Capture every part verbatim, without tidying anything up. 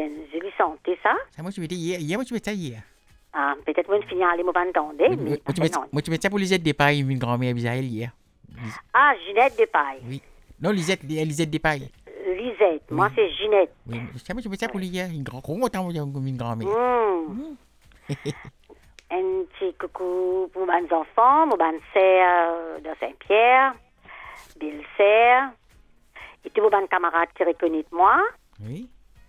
une jolie santé, ça. Ça, moi, tu mettais hier. Hier, moi, tu mettais ça hier. Ah, peut-être moi, je finis à aller, moi, pas entendre, mais Moi, tu après, mettais, non. moi, tu mettais ça pour Lisette Despailles, une grand-mère bizarre hier. Ah, Ginette de Paille. Oui. Non, Lisette, Lisette Despailles. Lisette, moi, Oui. c'est Ginette. Oui, ça, moi, tu mettais ça pour hier. Une grand, gros temps, une grand-mère. Mmh. Un petit coucou pour mes enfants, mon bonne sœur de Saint-Pierre, belle-sœur, et tous mes camarades qui reconnaissent moi. Oui.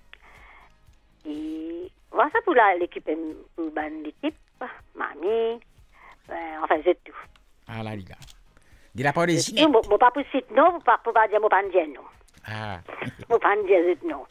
Et voilà ça pour la, l'équipe, pour ben, l'équipe, mamie, euh, enfin, c'est tout. Ah là, les gars. De la part des Je Ginette. ne pas pour citer non, pour pas pour pas dire mon pas dire non. Ah. Mon pas dire non.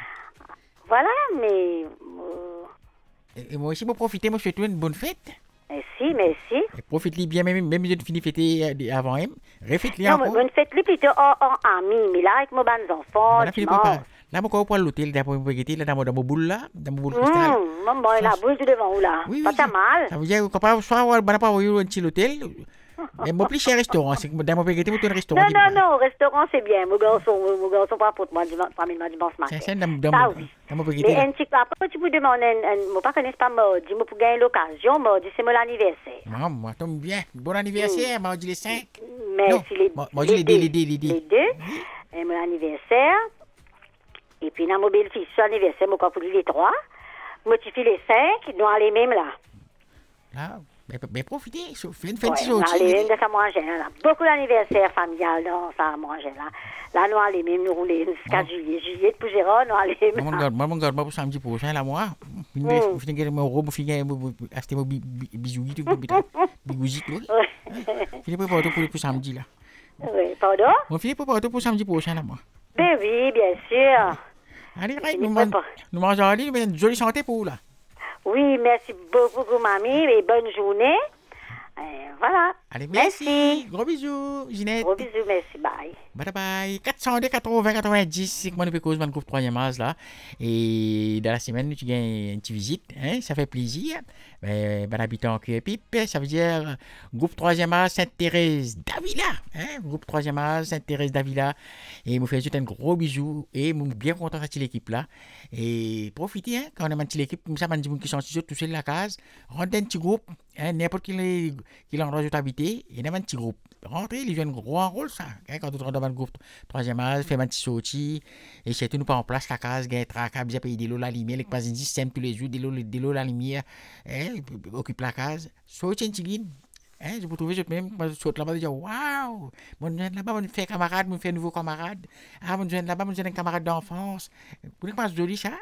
Voilà, mais euh, Et moi aussi, je profiter, moi, je fais une bonne fête. merci, merci. Et profite-les bien, même, même si je finis fêter euh, avant même. Refaites-les Non, encore. mais une fête plutôt en, en ami, mais là avec mes bonnes enfants, Voilà, Philippe, dimanche. papa. Là, moi, pour l'hôtel, dans mon là, dans mon dans mon boule là, dans mon boule cristal. Hum, maman, la boule du devant, là. Oui, Pas oui, ta ça- mal. Ça veut dire qu'on peut soit on n'a pas envoyé un petit hôtel. Mais mon plus cher restaurant, c'est que dans mon pégueté, un restaurant. Non, non, non, au restaurant, c'est bien. Mon garçon, mon garçon, pas pour moi, dimanche, dimanche matin. C'est ça, dans dans Ça, mon oui. dans mon Mais péguté. un petit peu après, tu peux demander, un, un, moi, pas connais pas mardi, moi, pour gagner l'occasion, mardi, c'est mon anniversaire. Maman, moi, tombe bien. Bon anniversaire, mardi les cinq. Merci, les, moi, moi, je les deux, les deux, les deux. Les deux, et mon anniversaire. Et puis, dans mon belle-fille, son anniversaire, moi, quand pour lui, les trois. Moi, tu fais les cinq, nous, allons les mêmes, là. Là, mais, mais profitez, faites une Ouais, fête nous, allons les mêmes sortie. de ça manger, là. Beaucoup d'anniversaires familiales dans ça manger, là. Là, nous, allons les mêmes, nous rouler jusqu'à juillet. Juillet, pour Gérard, nous, allons les mêmes. Moi, mon gars, moi, mon gars, moi, pour samedi prochain, là, moi, je Mm. finis mon robe, je finis acheter mon bisou, bigouzi, tout. Ouais. Je finis préparer tout pour pour samedi, là. Oui, pardon? On finit préparer tout pour samedi prochain, là, moi. Ben oui, bien sûr. Allez, Je right, finis nous mangeons, préparer. nous mangeons, allez, mais une jolie santé pour vous, là. Oui, merci beaucoup, mamie, et bonne journée. Euh, voilà. Allez, merci. Gros bisous, Ginette. Gros bisous, merci, bye. Bye bye. quatre cent deux, quatre-vingts, quatre-vingt-dix, c'est que moi, nous cause mon groupe troisième âge, là. Et dans la semaine, tu gagnes une petite visite, hein, ça fait plaisir. Ben, ben habitant en Pipe, ça veut dire groupe troisième âge Sainte-Thérèse d'Avila, hein, groupe troisième âge Sainte-Thérèse d'Avila. Et je vous fais juste un gros bisou et je suis bien content de cette équipe là. Et profitez, hein, quand on a une petite équipe, comme ça, on qui sont tous sur la case, rentrez un petit groupe, hein, n'importe quel, quel endroit où tu habites, il y a un petit groupe. Rentrez, ils jouent un gros rôle, ça. Hein, quand tu rentres dans le groupe troisième âge, fais un petit sortie, et c'est tout, nous pas en place la case, gagne tracas, bien payer de l'eau, la lumière, les pas indices, simple tous les jours, de l'eau, de l'eau, la lumière, hein, occupe la case, sortie un petit guide. Hein, je peux trouver, je peux même, je saute là-bas, je dis, waouh, mon jeune là-bas, on fait camarade, on fait nouveau camarade. Ah, mon jeune là-bas, mon jeune camarade d'enfance. Vous voulez pas joli ça?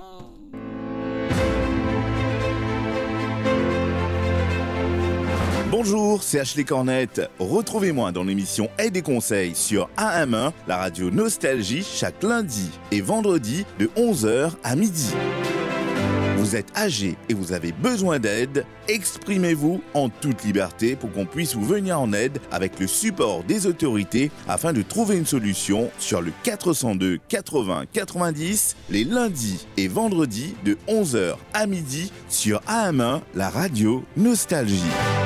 Bonjour, c'est Ashley Cornette. Retrouvez-moi dans l'émission Aide et Conseils sur A M un, la radio Nostalgie, chaque lundi et vendredi de onze heures à midi. Vous êtes âgé et vous avez besoin d'aide, exprimez-vous en toute liberté pour qu'on puisse vous venir en aide avec le support des autorités afin de trouver une solution sur le quatre cent deux quatre-vingts quatre-vingt-dix les lundis et vendredis de onze heures à midi sur A M un, la radio Nostalgie.